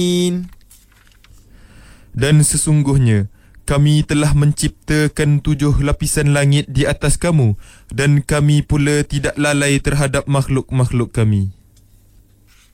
Dan sesungguhnya kami telah menciptakan 7 lapisan langit di atas kamu, dan kami pula tidak lalai terhadap makhluk-makhluk kami.